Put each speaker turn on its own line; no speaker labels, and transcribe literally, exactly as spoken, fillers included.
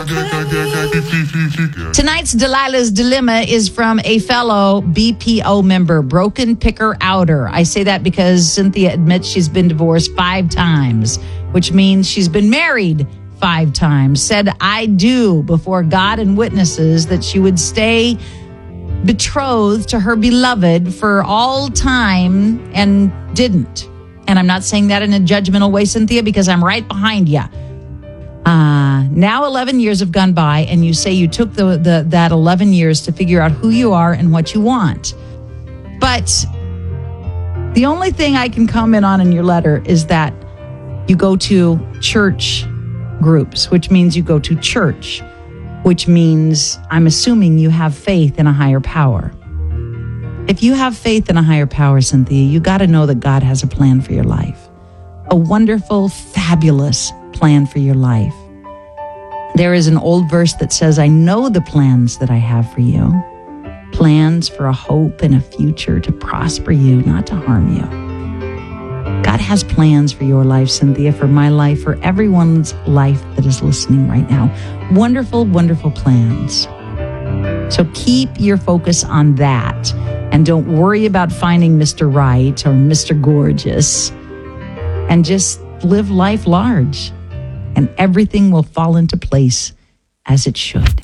Tonight's Delilah's Dilemma is from a fellow B P O member, Broken Picker Outer. I say that because Cynthia admits she's been divorced five times, which means she's been married five times. Said I do before God and witnesses that she would stay betrothed to her beloved for all time and didn't. And I'm not saying that in a judgmental way, Cynthia, because I'm right behind you. Uh, now eleven years have gone by, and you say you took the, the that eleven years to figure out who you are and what you want. But the only thing I can comment on in your letter is that you go to church groups, which means you go to church, which means I'm assuming you have faith in a higher power. If you have faith in a higher power, Cynthia, you got to know that God has a plan for your life. A wonderful, fabulous plan for your life. There is an old verse that says, I know the plans that I have for you. Plans for a hope and a future to prosper you, not to harm you. God has plans for your life, Cynthia, for my life, for everyone's life that is listening right now. Wonderful, wonderful plans. So keep your focus on that. And don't worry about finding Mister Right or Mister Gorgeous. And just live life large. And everything will fall into place as it should.